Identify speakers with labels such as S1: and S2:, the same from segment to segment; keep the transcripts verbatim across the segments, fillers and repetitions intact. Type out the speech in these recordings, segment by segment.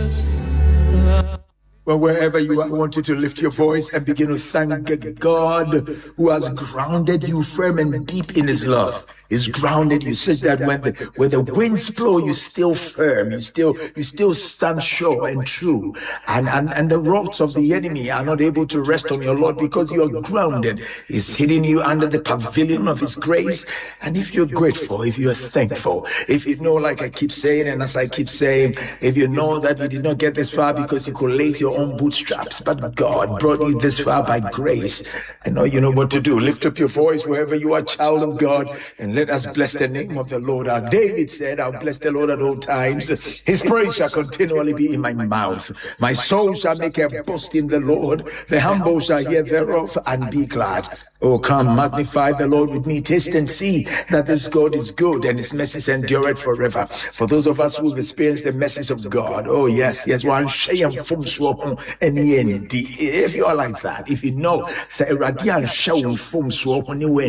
S1: Well, wherever you are, I want you to lift your voice and begin to thank God who has grounded you firm and deep in his love. He's grounded you such that when the when the winds blow, you still firm, you still you still stand sure and true. And, and and the rocks of the enemy are not able to rest on your Lord because you are grounded. He's hidden you under the pavilion of his grace. And if you're grateful, if you're thankful, if you know, like I keep saying, and as I keep saying, if you know that you did not get this far because you could lace your own bootstraps, but God brought you this far by grace, I know you know what to do. Lift up your voice wherever you are, child of God, and let us bless the name of the Lord. Our David said, I'll bless the Lord at all times. His praise shall continually be in my mouth. My soul shall make a boast in the Lord. The humble shall hear thereof and be glad. Oh, come, magnify the Lord with me. Taste and see that this God is good and his mercies endureth forever. For those of us who have experienced the mercies of God, oh yes, yes, one shame from swap and if you are like that, if you know, say radian show from swap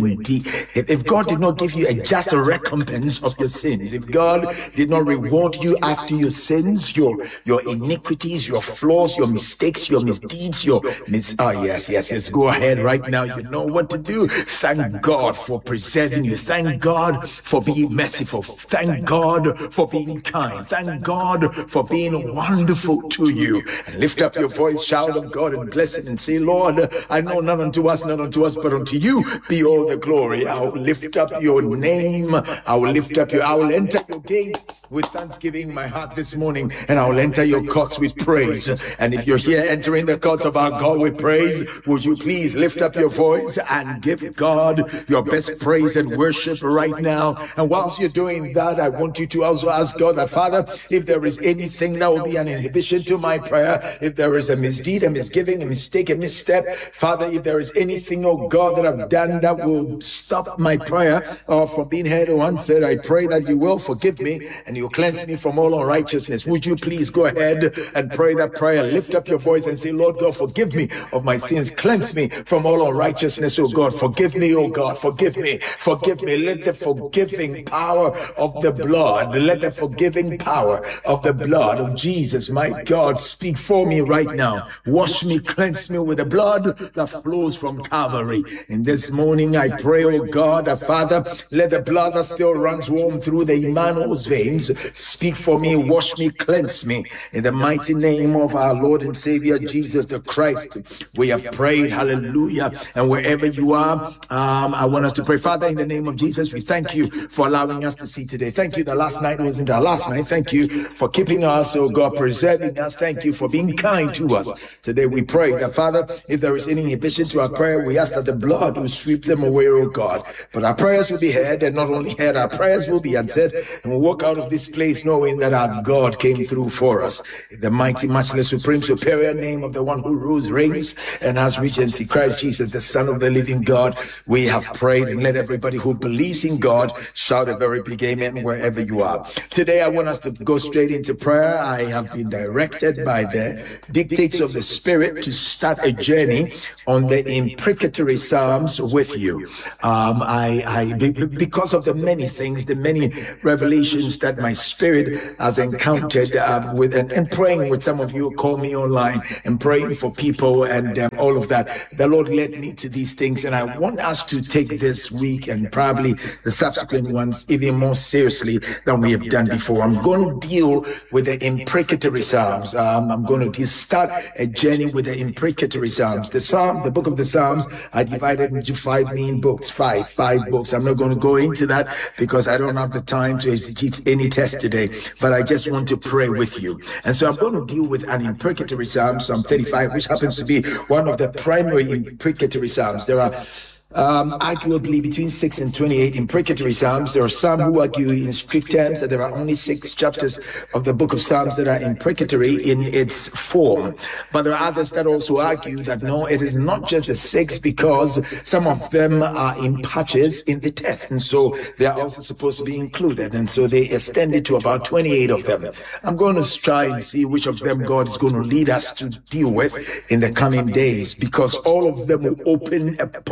S1: if God did not give you a just recompense of your sins, if God did not reward you after your sins, your your iniquities, your flaws, your mistakes, your misdeeds, your mis oh yes, yes, yes, go ahead right now. You know what to do. Thank God for preserving you. Thank God for being merciful. Thank God for being kind. Thank God for being wonderful to you. And lift up your voice, child of God, and bless it and say, Lord, I know not unto us, not unto us, but unto you be all the glory. I will lift up your name. I will lift up your, I will enter your gate with thanksgiving in my heart this morning, and I will enter your courts with praise. And if you're here entering the courts of our God with praise, would you please lift up your voice and give God your best praise and worship right now? And whilst you're doing that, I want you to also ask God that, Father, if there is anything that will be an inhibition to my prayer, if there is a misdeed, a misgiving, a mistake, a misstep, Father, if there is anything, oh God, that I've done that will stop my prayer or from being heard or answered, I pray that you will forgive me and you cleanse me from all unrighteousness. Would you please go ahead and pray that prayer? Lift up your voice and say, Lord God, forgive me of my sins. Cleanse me from all unrighteousness, oh God. Forgive me, oh God. Forgive me. Forgive me. Let the forgiving power of the blood, let the forgiving power of the blood of Jesus, my God, speak for me right now. Wash me, cleanse me with the blood that flows from Calvary. And this morning I pray, oh God, that Father, let the blood that still runs warm through the Emmanuel's veins speak for me, wash me, cleanse me. In the mighty name of our Lord and Savior Jesus the Christ, we have prayed. Hallelujah. And wherever you are, um, I want us to pray. Father, in the name of Jesus, we thank you for allowing us to see today. Thank you that last night wasn't our last night. Thank you for keeping us, oh God, preserving us. Thank you for being kind to us. Today we pray that, Father, if there is any inhibition to our prayer, we ask that the blood will sweep them away, oh God. But our prayers will be heard, and not only heard, our prayers will be answered, and we'll walk out of this place knowing that our God came through for us. In the mighty, matchless, supreme, superior name of the one who rules, reigns, and has regency, Christ Jesus, the Son of the living God, we have prayed. And let everybody who believes in God shout a very big amen wherever you are. Today I want us to go straight into prayer. I have been directed by the dictates of the Spirit to start a journey on the imprecatory Psalms with you. Um, I, I, because of the many things, the many revelations that my spirit has encountered um, with, and, and praying with some of you, call me online and praying for people and um, all of that. The Lord led me to these things, and I want us to take this week and probably the subsequent ones even more seriously than we have done before. I'm going to deal with the imprecatory Psalms. Um, I'm going to start a journey with the imprecatory Psalms. The Psalm, the book of the Psalms, I divided into five main books, five, five books. I'm not going to go into that because I don't have the time to exegete any text today, but I just want to pray with you. And so I'm going to deal with an imprecatory Psalm, Psalm thirty-five, which happens to be one of the primary imprecatory Psalms. There are Um, arguably between six and twenty-eight imprecatory Psalms. There are some who argue in strict terms that there are only six chapters of the book of Psalms that are imprecatory in its form. But there are others that also argue that no, it is not just the six, because some of them are in patches in the text, and so they are also supposed to be included, and so they extend it to about twenty-eight of them. I'm going to try and see which of them God is going to lead us to deal with in the coming days, because all of them will open a portal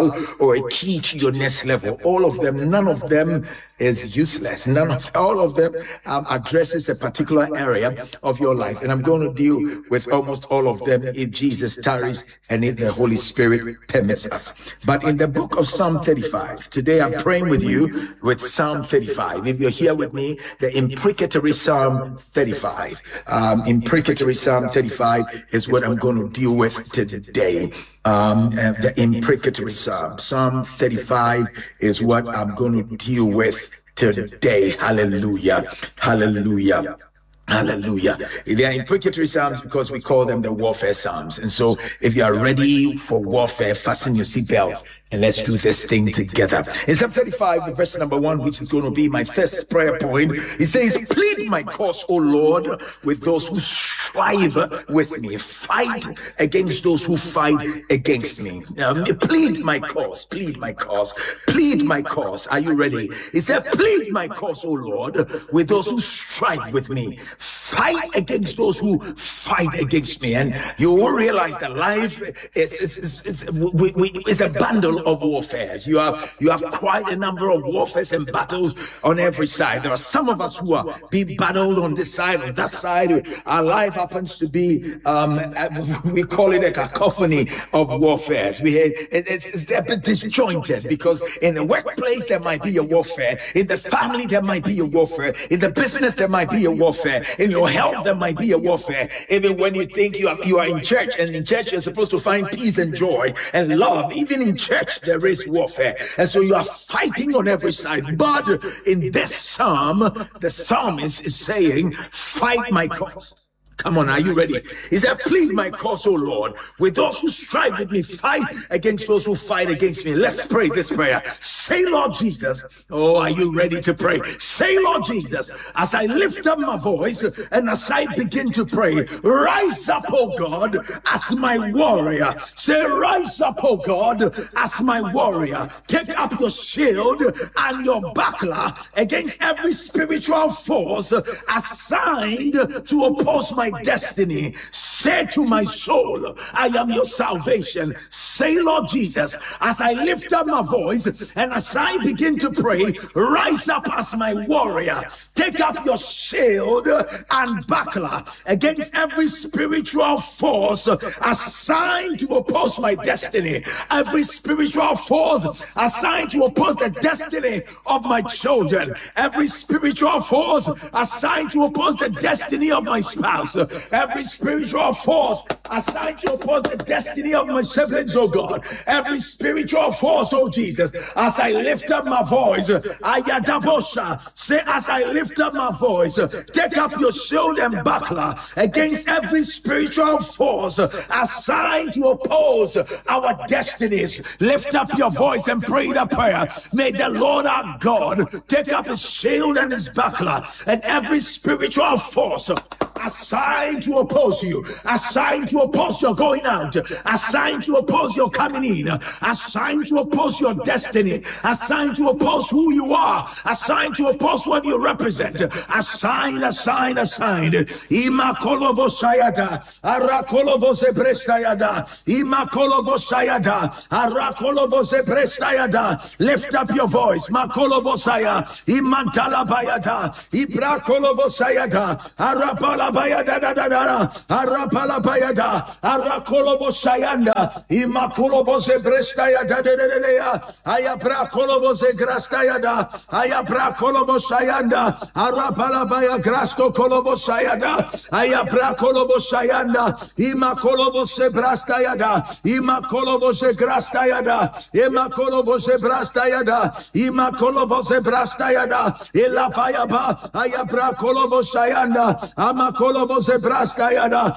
S1: manual or a key to your next level. All of them, none of them is useless. None of all of them um, addresses a particular area of your life, and I'm going to deal with almost all of them if Jesus tarries and if the Holy Spirit permits us. But in the book of Psalm thirty-five, today I'm praying with you with Psalm thirty-five. If you're here with me, the imprecatory Psalm thirty-five, um, imprecatory Psalm thirty-five is what I'm going to deal with today. Um, uh, the imprecatory Psalm, Psalm thirty-five is what I'm going to deal with today. Hallelujah. Hallelujah. Hallelujah. They are imprecatory psalms because we call them the warfare psalms. And so if you are ready for warfare, fasten your seatbelts and let's do this thing together. In Psalm thirty-five, the verse number one, which is going to be my first prayer point, it says, plead my cause, O Lord, with those who strive with me. Fight against those who fight against me. Um, plead my cause, plead my cause, plead my cause. Are you ready? It says, plead my cause, O Lord, with those who strive with me. Fight against those who fight against me. And you will realize that life is, is, is, is, we, we, is a bundle of warfares. You have, you have quite a number of warfares and battles on every side. There are some of us who are being battled on this side, on that side. Our life happens to be, um, we call it a cacophony of warfares. We, it, it's, it's a bit disjointed because in the workplace there might be a warfare. In the family there might be a warfare. In the business there might be a warfare. In your health, there might be a warfare. Even when you think you are, you are in church, and in church you're supposed to find peace and joy and love. Even in church, there is warfare. And so you are fighting on every side. But in this psalm, the psalmist is saying, fight my cause. Come on, are you ready? He said, plead my cause, O Lord, with those who strive with me. Fight against those who fight against me. Let's pray this prayer. Say, Lord Jesus. Oh, are you ready to pray? Say, Lord Jesus, as I lift up my voice and as I begin to pray, rise up, O God, as my warrior. Say, rise up, O God, as my warrior. Take up your shield and your buckler against every spiritual force assigned to oppose my destiny. Say to my soul, I am your salvation. Say, Lord Jesus, as I lift up my voice and as I begin to pray, rise up as my warrior. Take up your shield and buckler against every spiritual force assigned to oppose my destiny. Every spiritual force assigned to oppose the destiny of my children. Every spiritual force assigned to oppose the destiny of my spouse. Every spiritual force assigned to oppose the destiny of my siblings, oh God. Every spiritual force, oh Jesus, as I lift up my voice, Ayadabosha, say, as I lift up my voice, take up your shield and buckler against every spiritual force assigned to oppose our destinies. Lift up your voice and pray the prayer. May the Lord our God take up his shield and his buckler, and every spiritual force assigned to oppose you, assigned to oppose your going out, assigned to oppose your coming in, assigned to oppose your destiny, assigned to oppose who you are, assigned to oppose what you represent, assigned, assigned, assigned. Imakolovo sayada, arakolovo zebrestayada, imakolovo sayada, arakolovo zebrestayada. Lift up your voice, makolovo saya, imantala bayada, ibrakolovo sayada, arabala bayada da da da, arabala bayada, arakolovo sayanda, imakolovo zebrestayada de de de ya, ayabrakolovo zegrastayada, ayabrakolovo sayanda, arabala baya grasto kolovo sayada, ayabrakolovo sayanda, imakolovo zebrastayada, imakolovo zegrastayada, imakolovo zebrastayada, imakolovo zebrastayada, ilafayaba, ayabrakolovo sayanda, amakolovo zebrastayada,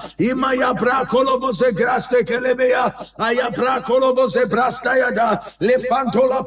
S1: imayabrakolovo zegraste kelebea, ayabrakolovo zebrastayada, lefantola